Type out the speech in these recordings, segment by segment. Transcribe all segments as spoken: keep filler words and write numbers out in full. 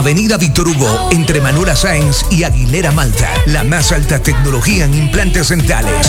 Avenida Víctor Hugo, entre Manuela Sáenz y Aguilera Malta. La más alta tecnología en implantes dentales.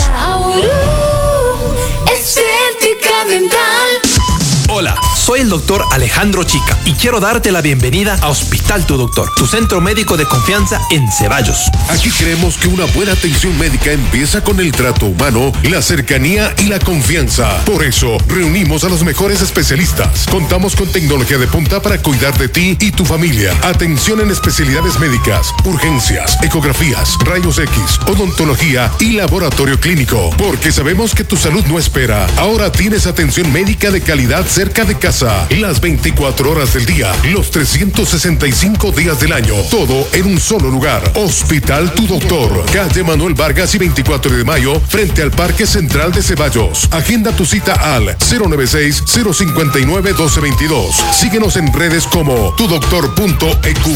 Estética Dental. Hola, soy el doctor Alejandro Chica y quiero darte la bienvenida a Hospital Tu Doctor, tu centro médico de confianza en Ceballos. Aquí creemos que una buena atención médica empieza con el trato humano, la cercanía y la confianza. Por eso, reunimos a los mejores especialistas. Contamos con tecnología de punta para cuidar de ti y tu familia. Atención en especialidades médicas, urgencias, ecografías, rayos X, odontología y laboratorio clínico. Porque sabemos que tu salud no espera. Ahora tienes atención médica de calidad cerca de casa, las veinticuatro horas del día, los trescientos sesenta y cinco días del año, todo en un solo lugar. Hospital Tu Doctor, calle Manuel Vargas y veinticuatro de mayo, frente al Parque Central de Ceballos. Agenda tu cita al cero noventa y seis, cero cincuenta y nueve, doce veintidós. Síguenos en redes como tu doctor punto e cu.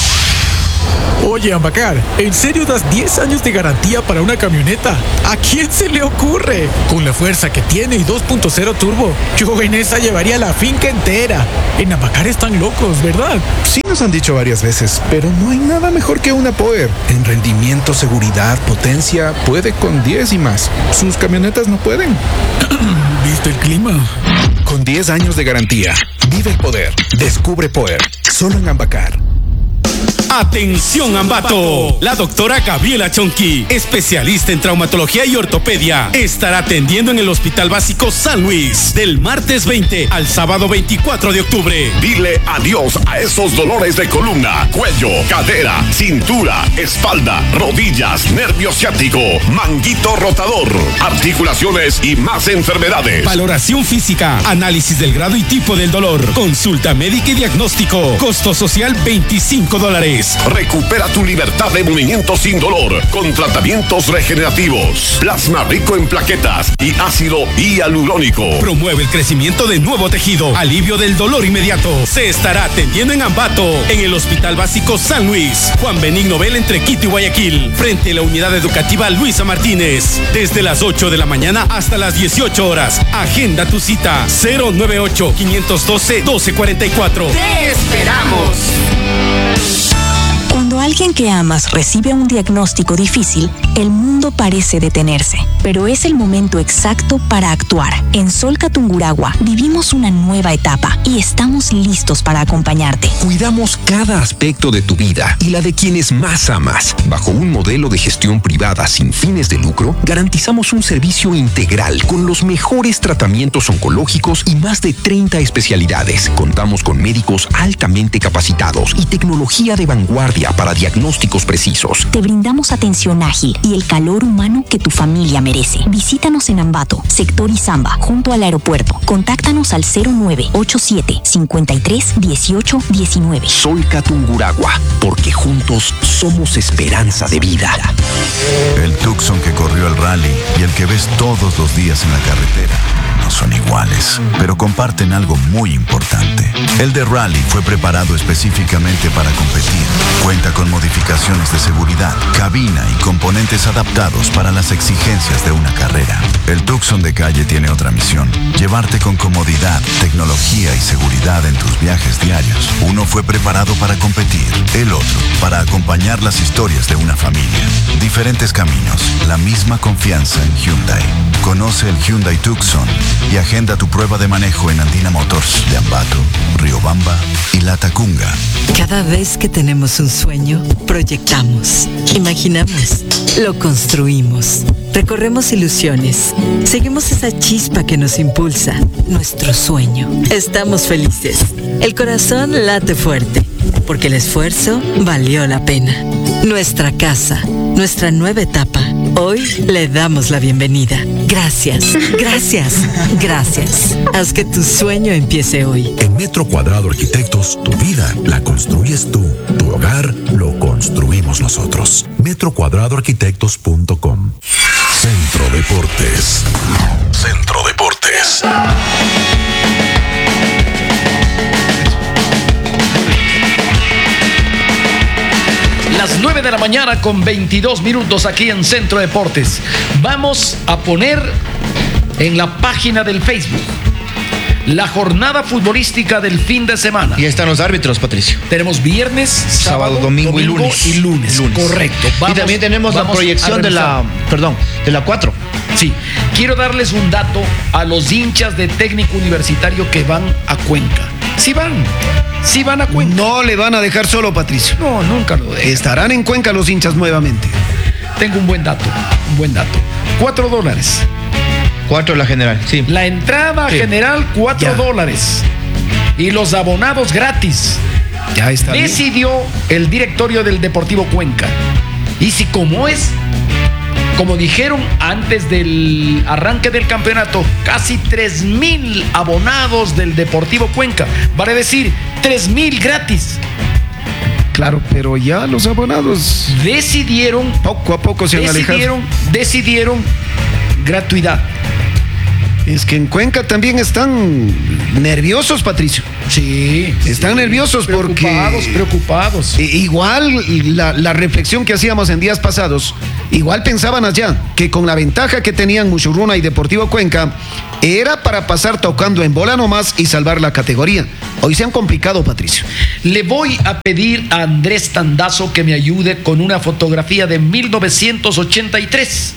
Oye, Ambacar, ¿en serio das diez años de garantía para una camioneta? ¿A quién se le ocurre? Con la fuerza que tiene y dos punto cero turbo, yo en esa llevaría la finca entera. En Ambacar están locos, ¿verdad? Sí nos han dicho varias veces, pero no hay nada mejor que una Power. En rendimiento, seguridad, potencia, puede con diez y más. Sus camionetas no pueden. ¿Viste el clima? Con diez años de garantía, vive el poder. Descubre Power. Solo en Ambacar. Atención Ambato, la doctora Gabriela Chonqui, especialista en traumatología y ortopedia, estará atendiendo en el Hospital Básico San Luis del martes veinte al sábado veinticuatro de octubre. Dile adiós a esos dolores de columna, cuello, cadera, cintura, espalda, rodillas, nervio ciático, manguito rotador, articulaciones y más enfermedades. Valoración física, análisis del grado y tipo del dolor, consulta médica y diagnóstico, costo social veinticinco dólares. Recupera tu libertad de movimiento sin dolor con tratamientos regenerativos, plasma rico en plaquetas y ácido hialurónico. Promueve el crecimiento de nuevo tejido, alivio del dolor inmediato. Se estará atendiendo en Ambato, en el Hospital Básico San Luis, Juan Benigno Bel entre Quito y Guayaquil, frente a la Unidad Educativa Luisa Martínez, desde las ocho de la mañana hasta las dieciocho horas. Agenda tu cita cero noventa y ocho, quinientos doce, doce cuarenta y cuatro. ¡Te esperamos! Cuando alguien que amas recibe un diagnóstico difícil, el mundo parece detenerse. Pero es el momento exacto para actuar. En Solca Tungurahua vivimos una nueva etapa y estamos listos para acompañarte. Cuidamos cada aspecto de tu vida y la de quienes más amas. Bajo un modelo de gestión privada sin fines de lucro, garantizamos un servicio integral con los mejores tratamientos oncológicos y más de treinta especialidades. Contamos con médicos altamente capacitados y tecnología de vanguardia para diagnósticos precisos. Te brindamos atención ágil y el calor humano que tu familia merece. Visítanos en Ambato, sector Izamba, junto al aeropuerto. Contáctanos al cero nueve ocho siete, cincuenta y tres, dieciocho, diecinueve. Solca Tungurahua, porque juntos somos esperanza de vida. El Tucson que corrió el rally y el que ves todos los días en la carretera no son iguales, pero comparten algo muy importante. El de rally fue preparado específicamente para competir. Cuenta con modificaciones de seguridad, cabina y componentes adaptados para las exigencias de una carrera. El Tucson de calle tiene otra misión: llevarte con comodidad, tecnología y seguridad en tus viajes diarios. Uno fue preparado para competir, el otro para acompañar las historias de una familia. Diferentes caminos, la misma confianza en Hyundai. Conoce el Hyundai Tucson y agenda tu prueba de manejo en Andina Motors de Ambato, Riobamba y Latacunga. Cada vez que tenemos un sueño, proyectamos, imaginamos, lo construimos, recorremos ilusiones, seguimos esa chispa que nos impulsa, nuestro sueño. Estamos felices, el corazón late fuerte, porque el esfuerzo valió la pena. Nuestra casa, nuestra nueva etapa. Hoy le damos la bienvenida. Gracias, gracias, gracias. Haz que tu sueño empiece hoy. En Metro Cuadrado Arquitectos, tu vida la construyes tú. Tu hogar lo construimos nosotros. metro cuadrado arquitectos punto com. Centro Deportes. Centro Deportes. Las nueve de la mañana con veintidós minutos aquí en Centro Deportes. Vamos a poner en la página del Facebook la jornada futbolística del fin de semana. Y ahí están los árbitros, Patricio. Tenemos viernes, sábado, sábado domingo, domingo y lunes. Y lunes. lunes. Correcto. Vamos, y también tenemos la proyección de la, perdón, de la cuatro. Sí. Quiero darles un dato a los hinchas de Técnico Universitario que van a Cuenca. Sí van. Sí van a Cuenca. No le van a dejar solo, Patricio. No, nunca lo dejan. Estarán en Cuenca los hinchas nuevamente. Tengo un buen dato. Un buen dato. Cuatro dólares. Cuatro la general, sí. La entrada sí. general, cuatro dólares. Y los abonados gratis. Ya está. Decidió bien. El directorio del Deportivo Cuenca. Y si como es, como dijeron antes del arranque del campeonato, casi tres mil abonados del Deportivo Cuenca. Vale decir, tres mil gratis. Claro, pero ya los abonados decidieron, poco a poco se han decidieron, alejado. Decidieron gratuidad. Es que en Cuenca también están nerviosos, Patricio. Sí. Están sí, nerviosos preocupados, porque... Preocupados, Igual la, la reflexión que hacíamos en días pasados, igual pensaban allá que con la ventaja que tenían Muchurruna y Deportivo Cuenca, era para pasar tocando en bola nomás y salvar la categoría. Hoy se han complicado, Patricio. Le voy a pedir a Andrés Tandazo que me ayude con una fotografía de mil novecientos ochenta y tres.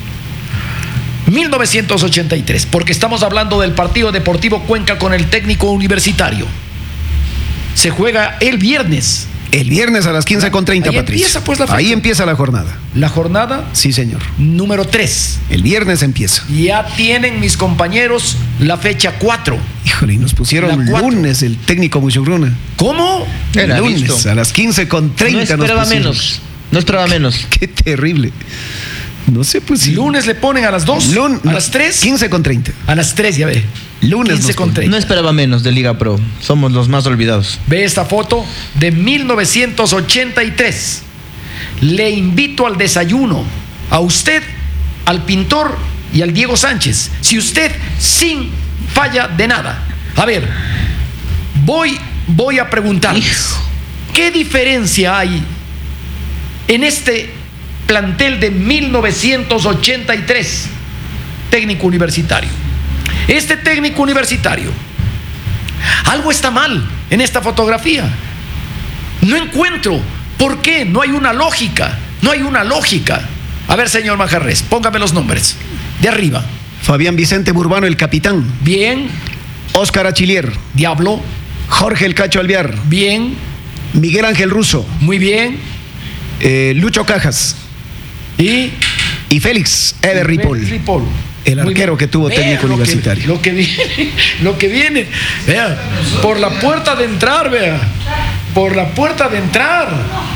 mil novecientos ochenta y tres, porque estamos hablando del partido Deportivo Cuenca con el Técnico Universitario. Se juega el viernes. El viernes a las quince con treinta, Ahí Patricio. Empieza, pues, la Ahí empieza la jornada. ¿La jornada? Sí, señor. Número tres. El viernes empieza. Ya tienen mis compañeros la fecha cuatro. Híjole, y nos pusieron lunes el técnico Muchurruna. ¿Cómo? Era lunes listo. A las quince con treinta. No esperaba menos. No esperaba menos. Qué terrible. No sé, pues si... Lunes le ponen a las dos, Lun... a las tres. quince con treinta. A las tres, ya ve. Lunes quince con treinta. No esperaba menos de Liga Pro. Somos los más olvidados. Ve esta foto de mil novecientos ochenta y tres. Le invito al desayuno. A usted, al pintor y al Diego Sánchez. Si usted, sin falla de nada. A ver, voy, voy a preguntarles. ¿Qué diferencia hay en este plantel de mil novecientos ochenta y tres, técnico universitario? Este técnico universitario, algo está mal en esta fotografía. No encuentro por qué, no hay una lógica, no hay una lógica. A ver, señor Manjarres, póngame los nombres de arriba. Fabián Vicente Burbano, el capitán. Bien. Óscar Achillier. Diablo. Jorge el Cacho Alvear. Bien. Miguel Ángel Russo. Muy bien. Eh, Lucho Cajas. Y, y Félix Eder Ripoll, Ripoll, el arquero que tuvo técnico lo universitario. Que, lo que viene, lo que viene, vea, por la puerta de entrar, vea, por la puerta de entrar.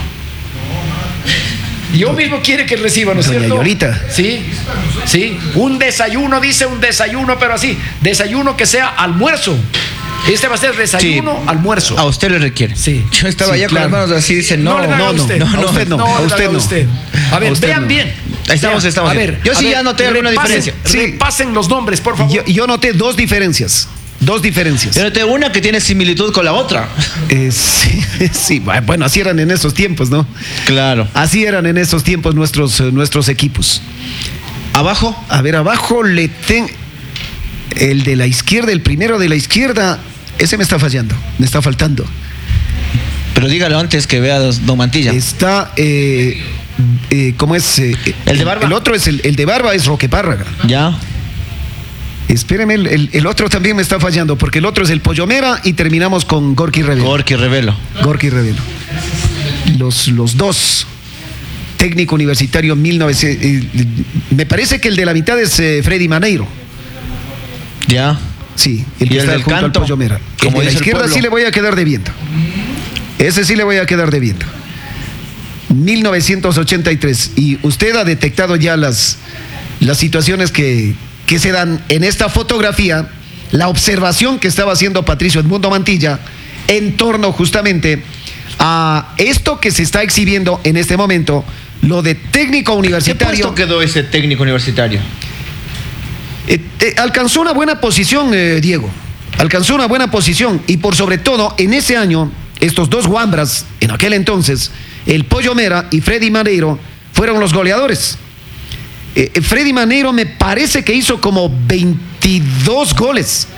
Yo mismo quiere que reciba, ¿no es cierto? Llorita. Sí, sí, un desayuno, dice un desayuno, pero así, desayuno que sea almuerzo. Este va a ser desayuno, sí, almuerzo. A usted le requiere. Sí. Yo estaba sí, ya claro. con las manos así, dice no, no, no, no, no, usted, no, no, a usted no, no, a usted no. Usted. A ver, a usted vean no. bien. Ahí estamos, vean. estamos. A ver, yo a sí ver, ya noté alguna repasen, diferencia. Sí. Repasen los nombres, por favor. Yo, yo noté dos diferencias. Dos diferencias. Yo noté una que tiene similitud con la otra. Eh, sí, sí, bueno, así eran en esos tiempos, ¿no? Claro. Así eran en esos tiempos nuestros, nuestros equipos. Abajo. A ver, abajo le ten... El de la izquierda, el primero de la izquierda, ese me está fallando, me está faltando. Pero dígalo antes que vea Don Mantilla. Está, eh, eh, ¿cómo es? Eh, el de barba. El otro es el, el de barba es Roque Párraga. Ya. Espéreme, el, el, el otro también me está fallando, porque el otro es el Pollomera y terminamos con Gorky Revelo. Gorky Revelo. Gorky Revelo. Los, los dos. Técnico universitario mil novecientos. Eh, me parece que el de la mitad es eh, Freddy Maneiro. Ya. Sí, el que ¿Y el está del junto canto? al Pollomera. Como el de la dice el izquierda pueblo. sí le voy a quedar debiendo. Ese sí le voy a quedar debiendo. mil novecientos ochenta y tres. Y usted ha detectado ya las, las situaciones que, que se dan en esta fotografía, la observación que estaba haciendo Patricio Edmundo Mantilla en torno justamente a esto que se está exhibiendo en este momento, lo de técnico universitario. ¿Qué puesto quedó ese técnico universitario? Eh, eh, alcanzó una buena posición, eh, Diego. Alcanzó una buena posición. Y por sobre todo, en ese año, estos dos guambras, en aquel entonces, el Pollo Mera y Freddy Maneiro, fueron los goleadores. Eh, Freddy Maneiro me parece que hizo como veintidós goles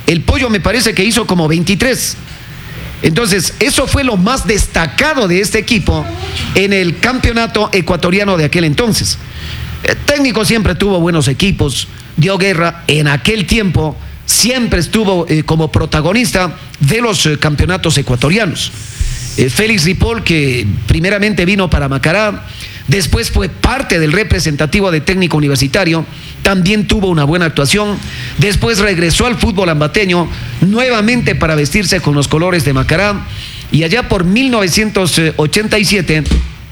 El Pollo me parece que hizo como veintitrés. Entonces, eso fue lo más destacado de este equipo en el campeonato ecuatoriano de aquel entonces. El técnico siempre tuvo buenos equipos, dio guerra en aquel tiempo, siempre estuvo eh, como protagonista de los eh, campeonatos ecuatorianos. Eh, Félix Ripoll, que primeramente vino para Macará, después fue parte del representativo de técnico universitario, también tuvo una buena actuación, después regresó al fútbol ambateño, nuevamente para vestirse con los colores de Macará, y allá por mil novecientos ochenta y siete,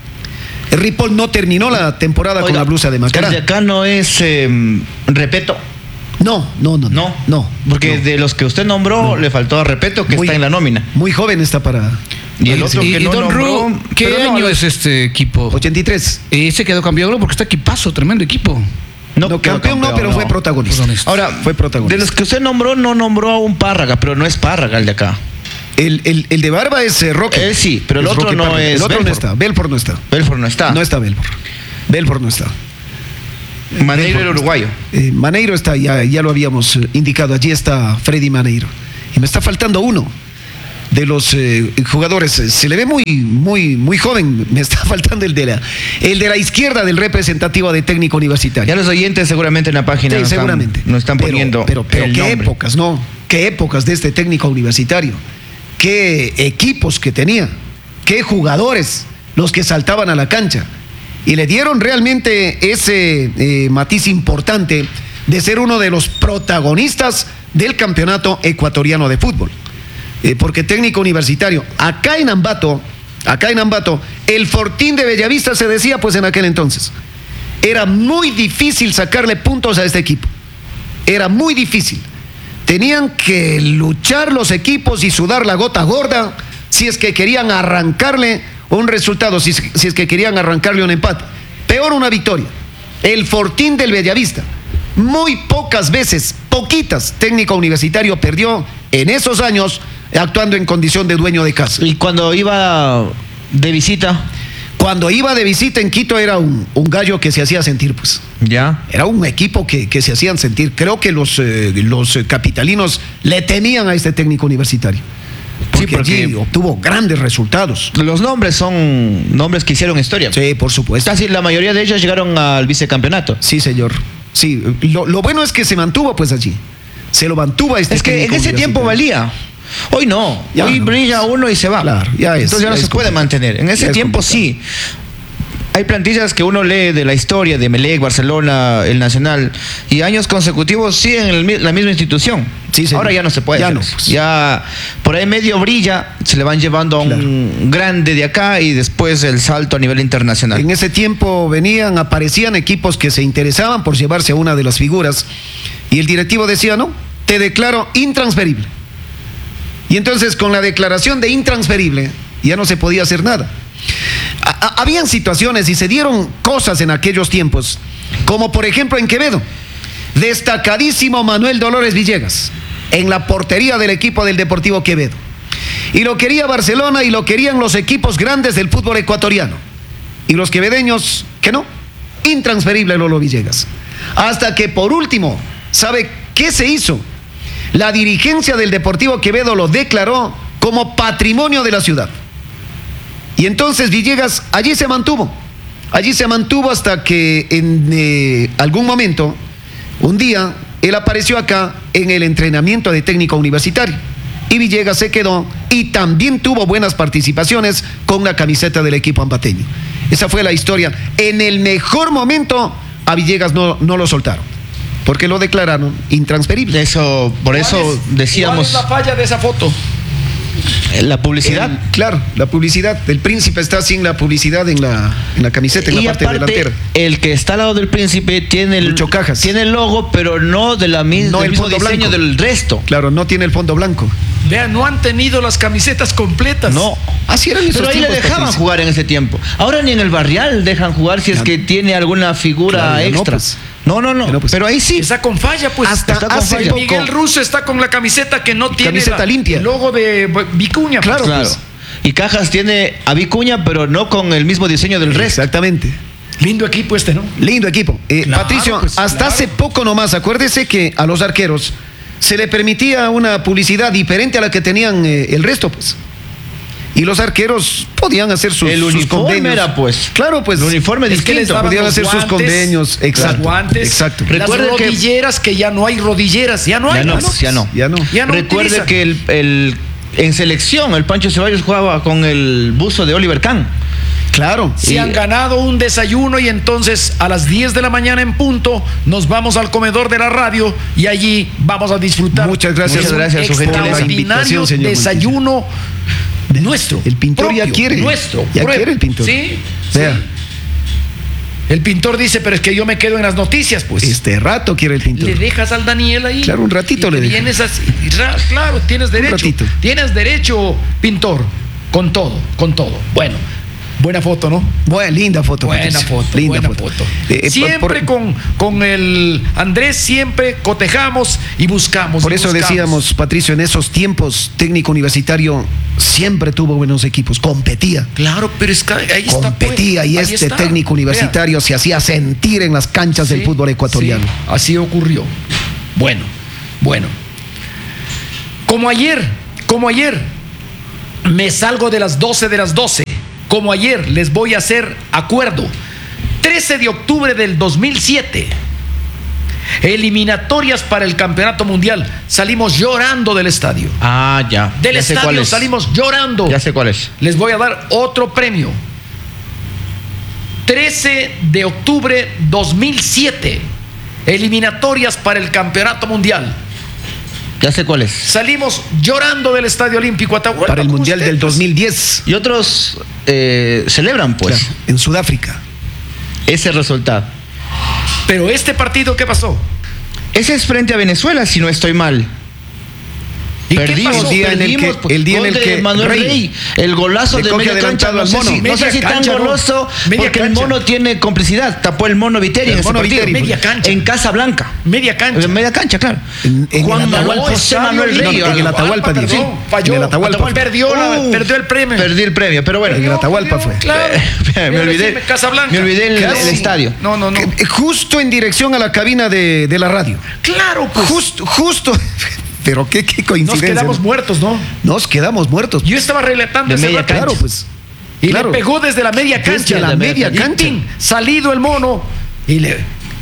Ripoll no terminó la temporada Oiga, con la blusa de Macará. ¿El de acá no es eh, Repeto? No, no, no. No, no. Porque no. de los que usted nombró, no. le faltó a Repeto, que muy, está en la nómina. Muy joven está para... Y el otro y, que y no Don nombró, Ru, ¿qué año no, es este equipo? ochenta y tres. Ese quedó campeón porque está equipazo, tremendo equipo. No, no campeón, campeón no, pero no. fue protagonista. Ahora, fue protagonista. De los que usted nombró, no nombró a un Párraga, pero no es Párraga el de acá. El, el, el de Barba es eh, Roque. Eh, sí, pero el es otro Roque no Párraga. es. El otro Belfort. no está. Belfort no está. Belfort no está. No está Belfort. Belfort no está. Maneiro era uruguayo. Eh, Maneiro está, ya, ya lo habíamos indicado. Allí está Freddy Maneiro. Y me está faltando uno de los eh, jugadores. Se le ve muy, muy, muy joven. Me está faltando el de la, el de la izquierda del representativo de técnico universitario. Ya los oyentes seguramente en la página sí, nos, seguramente. Están, nos están pero, poniendo. Pero, pero, pero qué nombre. épocas, ¿no? Qué épocas de este técnico universitario. Qué equipos que tenía. Qué jugadores los que saltaban a la cancha. Y le dieron realmente ese eh, matiz importante de ser uno de los protagonistas del campeonato ecuatoriano de fútbol. Eh, porque técnico universitario, acá en Ambato, acá en Ambato, el Fortín de Bellavista se decía pues en aquel entonces. Era muy difícil sacarle puntos a este equipo. Era muy difícil. Tenían que luchar los equipos y sudar la gota gorda si es que querían arrancarle un resultado, si, si es que querían arrancarle un empate. Peor una victoria. El Fortín del Bellavista. Muy pocas veces, poquitas, técnico universitario perdió en esos años actuando en condición de dueño de casa. ¿Y cuando iba de visita? Cuando iba de visita en Quito era un, un gallo que se hacía sentir, pues. Ya. Era un equipo que, que se hacían sentir. Creo que los, eh, los capitalinos le temían a este técnico universitario. Porque, sí, porque allí obtuvo grandes resultados. Los nombres son nombres que hicieron historia. Sí, por supuesto. Casi la mayoría de ellos llegaron al vicecampeonato. Sí, señor. Sí, lo, lo bueno es que se mantuvo pues allí. Se lo mantuvo a este Es que en ese tiempo valía. Hoy no. Ya Hoy no. brilla uno y se va. Claro, ya es. Entonces ya no ya se puede mantener. En ese tiempo sí. Hay plantillas que uno lee de la historia de Melec, Barcelona, el Nacional, y años consecutivos siguen en el, la misma institución. Sí, sí. Ahora ya no se puede. Ya no. Pues. Ya por ahí medio brilla, se le van llevando a claro. un grande de acá y después el salto a nivel internacional. En ese tiempo venían, aparecían equipos que se interesaban por llevarse a una de las figuras y el directivo decía, no, te declaro intransferible. Y entonces con la declaración de intransferible ya no se podía hacer nada. Habían situaciones y se dieron cosas en aquellos tiempos, como por ejemplo en Quevedo, destacadísimo Manuel Dolores Villegas, en la portería del equipo del Deportivo Quevedo. Y lo quería Barcelona y lo querían los equipos grandes del fútbol ecuatoriano. Y los quevedeños, que no, intransferible Lolo Villegas. Hasta que por último, ¿sabe qué se hizo? La dirigencia del Deportivo Quevedo lo declaró como patrimonio de la ciudad. Y entonces Villegas allí se mantuvo, allí se mantuvo hasta que en eh, algún momento, un día, él apareció acá en el entrenamiento de técnico universitario. Y Villegas se quedó y también tuvo buenas participaciones con la camiseta del equipo ambateño. Esa fue la historia. En el mejor momento a Villegas no, no lo soltaron, porque lo declararon intransferible. Eso, por eso es, decíamos... ¿Cuál es la falla de esa foto? La publicidad. El, claro, la publicidad. El príncipe está sin la publicidad en la, en la camiseta, en y la parte aparte, delantera. El que está al lado del príncipe tiene el, Cajas. tiene el logo, pero no de la mis, no del mismo diseño blanco. Del resto. Claro, no tiene el fondo blanco. Vean, no han tenido las camisetas completas. No. Así eran esos Pero ahí le dejaban Patricia. jugar en ese tiempo. Ahora ni en el barrial dejan jugar si es que tiene alguna figura claro, extra. No, pues. No, no, no. Pero, pues, pero ahí sí. Está con falla, pues. Hasta está hace con falla. poco. Miguel Russo está con la camiseta que no tiene camiseta la, limpia. el logo de Vicuña. Claro, pues. claro. Y Cajas tiene a Vicuña, pero no con el mismo diseño del resto. Exactamente. Lindo equipo este, ¿no? Lindo equipo. Eh, claro, Patricio, pues, hasta claro. hace poco nomás, acuérdese que a los arqueros se le permitía una publicidad diferente a la que tenían eh, el resto, pues. Y los arqueros podían hacer sus, el sus uniforme convenios. era, pues. Claro, pues. El uniforme Es que les distinto. daban podían los hacer sus guantes, convenios. Exacto. Los guantes, Exacto. las Recuerde que- rodilleras, que, ya no hay rodilleras, ya no hay. Ya no, pues. ya no. Ya no. Ya no Recuerde utilizan. que el, el- en selección el Pancho Ceballos jugaba con el buzo de Oliver Kahn. Claro. Se Y- han ganado un desayuno y entonces a las diez de la mañana en punto nos vamos al comedor de la radio y allí vamos a disfrutar. Muchas gracias. Muchas gracias, su gentileza. Extraordinario señor desayuno nuestro. El pintor ya propio, quiere. Nuestro. Ya prueba. quiere el pintor. Sí. Vea. sí. El pintor dice, pero es que yo me quedo en las noticias, pues. Este rato quiere el pintor. Le dejas al Daniel ahí. Claro, un ratito y le te dejo. vienes así. y ra- Claro, tienes derecho. ratito. Tienes derecho, pintor. Con todo, con todo. Bueno, buena foto, ¿no? Buena, linda foto. Buena Patricio. foto, Linda buena foto. foto. Eh, eh, Siempre por, con, con el Andrés, siempre cotejamos y buscamos. por y eso buscamos. decíamos, Patricio, en esos tiempos, técnico universitario siempre tuvo buenos equipos, competía. Claro, pero es que ahí está. competía pues, y ahí este está. técnico universitario Vea. se hacía sentir en las canchas del Sí, fútbol ecuatoriano. sí, así ocurrió. Bueno, bueno. Como ayer, como ayer, me salgo de las doce de las doce. Como ayer, les voy a hacer acuerdo. trece de octubre del dos mil siete. Eliminatorias para el Campeonato Mundial. Salimos llorando del estadio. Ah, ya. Del Ya sé cuál estadio es. salimos llorando. Ya sé cuál es. Les voy a dar otro premio. trece de octubre dos mil siete. Eliminatorias para el Campeonato Mundial. Ya sé cuál es. Salimos llorando del Estadio Olímpico Atahualpa. Para el con Mundial usted, del pues. dos mil diez. Y otros eh, celebran, pues, Claro, en Sudáfrica. ese resultado. Pero este partido, ¿qué pasó? Ese es frente a Venezuela, si no estoy mal. ¿Y qué Perdimos, pasó? El día en el perdimos, que- el día en gol el de que Manuel Rey Rey, el golazo le de coge media cancha, adelantado no al sé mono. si, no Media sé si tan cancha, ¿no? goloso, Media porque el cancha. mono tiene complicidad, tapó el mono Viteri El en ese mono partido. Viteri, media cancha. En Casa Blanca. Media cancha. En media cancha, claro. En- en Juan el Manuel Atahualpa. José Manuel No, Rey. en el Atahualpa, perdón, dice. falló. En el Atahualpa. Perdió, la- Uh, perdió el premio. Perdí el premio, pero bueno. En el Atahualpa fue. Claro. me olvidé. Casablanca. Me olvidé el, Casi. el estadio. No, no, no. Eh, Justo en dirección a la cabina de, de la radio. Claro, pues. Justo, justo. Pero qué, qué Nos coincidencia. quedamos ¿no? muertos, ¿no? Nos quedamos muertos. Yo estaba relatando De ese media rato. Claro, pues. Y Claro. le pegó desde la media Desde cancha. la media Y cancha. tin, salido el mono. Y le.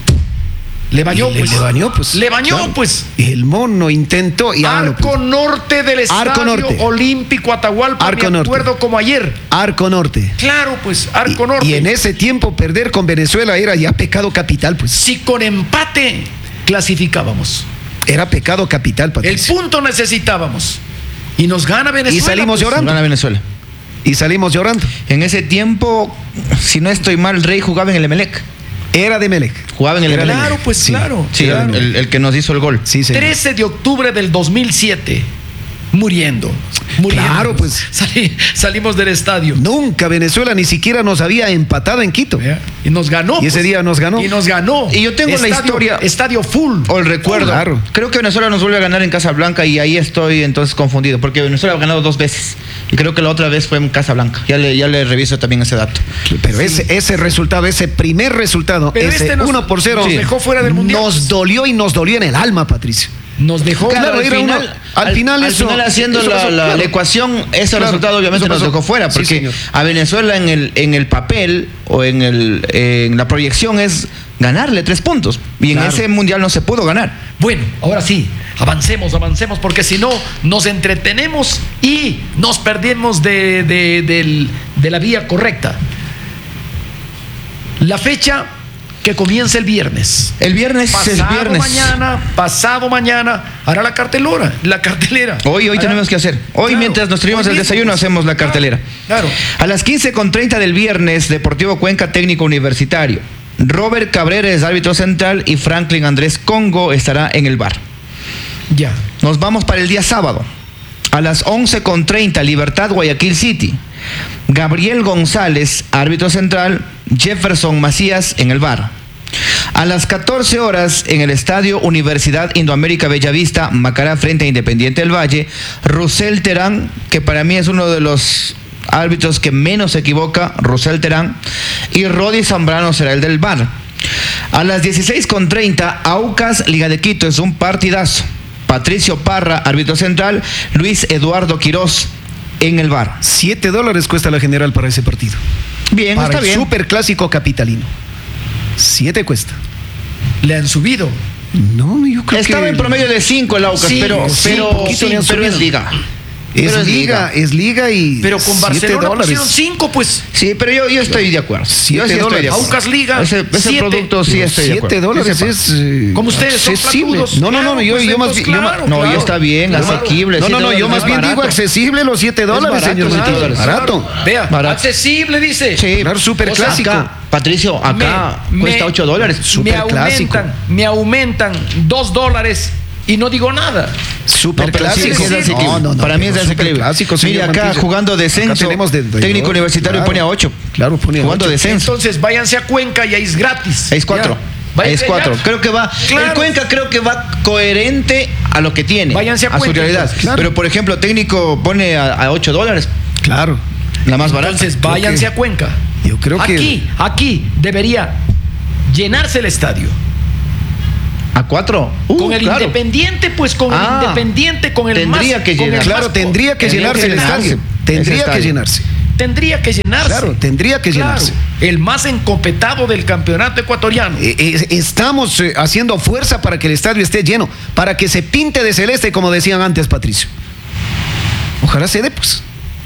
Le bañó, Y le- pues. le bañó, pues. Le bañó, Claro. pues. El mono intentó y ah, no Arco pudo. norte del Estadio Arco norte. Olímpico Atahualpa. Arco me norte. acuerdo como ayer. Arco Norte. Claro, pues, Arco Y, norte. y en ese tiempo perder con Venezuela era ya pecado capital, pues. Si con empate clasificábamos. Era pecado capital, El Patricio. punto necesitábamos. Y nos gana Venezuela. Y salimos pues. llorando. Gana Venezuela. Y salimos llorando. En ese tiempo, si no estoy mal, Rey jugaba en el Emelec. Era de Melec. Jugaba en el Era Emelec. Claro, pues, Sí. claro. Sí, claro. el, el que nos hizo el gol. Sí, señor. trece de octubre del dos mil siete. Muriendo. Muriendo. Claro, pues. Salí- salimos del estadio. Nunca Venezuela ni siquiera nos había empatado en Quito. ¿Vea? Y nos ganó. Y ese pues. día nos ganó. Y nos ganó. Y yo tengo la Estadio- historia- Estadio full. O el recuerdo. Claro. Creo que Venezuela nos vuelve a ganar en Casablanca y ahí estoy entonces confundido. Porque Venezuela ha ganado dos veces. Y creo que la otra vez fue en Casablanca. Ya le, ya le reviso también ese dato. Pero ese, ese resultado, ese primer resultado, Pero ese este nos- uno por cero, nos dejó fuera del Mundial. nos dolió y nos dolió en el alma, Patricio. Nos dejó. Claro, al era final, uno- al final eso- final haciendo eso la, pasó, la- claro. la ecuación, ese Claro, resultado obviamente eso nos pasó. dejó fuera, Sí, porque señor. a Venezuela en el, en el papel o en, el, en la proyección es ganarle tres puntos. Y en Claro. ese mundial no se pudo ganar. Bueno, ahora sí, avancemos, avancemos, porque si no, nos entretenemos y nos perdemos de, de- del- de la vía correcta. La fecha que comienza el viernes. El viernes es el Pasado viernes. mañana, pasado mañana, hará la cartelera, la cartelera. Hoy, hoy Hará- tenemos que hacer. Hoy, Claro, mientras nos traemos hoy el mismo, desayuno, pues. hacemos la cartelera. Claro. A las quince con treinta del viernes, Deportivo Cuenca Técnico Universitario. Robert Cabrera es árbitro central y Franklin Andrés Congo estará en el bar. Ya. Nos vamos para el día sábado. A las once con treinta, Libertad Guayaquil City. Gabriel González, árbitro central. Jefferson Macías en el bar. A las catorce horas, en el Estadio Universidad Indoamérica Bellavista, Macará frente a Independiente del Valle, Rusel Terán, que para mí es uno de los árbitros que menos se equivoca, Rusel Terán, y Rodi Zambrano será el del bar. A las dieciséis con treinta, Aucas Liga de Quito, es un partidazo. Patricio Parra, árbitro central, Luis Eduardo Quirós en el V A R. Siete dólares cuesta la general para ese partido. Bien, para está el bien. Superclásico capitalino. Siete cuesta. ¿Le han subido? No, yo creo Estaba que... en promedio de cinco el Aucas, Sí, pero, sí, pero, poquito sí, le han pero subido. es liga. Es Pero liga, es liga y Pero con siete Barcelona dólares. pusieron cinco, pues. Sí, pero yo, yo estoy de acuerdo. Siete Yo sí estoy dólares. de acuerdo. Aucas Liga, Ese, ese siete. producto sí estoy de acuerdo. Siete dólares Ese es eh, Como ustedes son accesible. platudos. No, no, no, Claro, yo, pues yo más entonces, bien, yo más- claro, No, claro. yo está bien, Claro. asequible. no, siete no, no, yo dólares más es bien barato. digo accesible los siete dólares, barato, señor siete Metido. dólares. Barato. Vea, Barato. accesible, dice. Sí, Claro, superclásico. Acá, Patricio, acá Me- cuesta me- ocho dólares. Me Superclásico. aumentan, me aumentan dos dólares y no digo nada. Superclásico. No, pero sí, sí, sí, No, no, no, Para mí es pero desequilibrio. superclásico, señor Mire, acá Mantilla. jugando Acá descenso, tenemos de- de- técnico universitario claro. pone a ocho. Claro, pone a Jugando ocho. descenso. Entonces váyanse a Cuenca y ahí es gratis. Es cuatro. Ya. Váyanse Es cuatro. allá. Creo que va. Claro. El Cuenca creo que va coherente a lo que tiene. Váyanse a su Cuenca, realidad. entonces. Claro. Pero por ejemplo, técnico pone a, a ocho dólares. Claro. La más barata. Entonces Creo váyanse que- a Cuenca. Yo creo que... Aquí, aquí debería llenarse el estadio. ¿A cuatro? Uh, con el claro. Independiente, pues con Ah, el Independiente, con el tendría más. que con el llenar. más- Claro, tendría que Tendría llenarse que el llenarse estadio. ese Tendría que estadio. llenarse. Tendría que llenarse. Claro, tendría que Claro, llenarse. el más encopetado del campeonato ecuatoriano. Eh, eh, Estamos eh, haciendo fuerza para que el estadio esté lleno, para que se pinte de celeste, como decían antes, Patricio. Ojalá se dé, pues.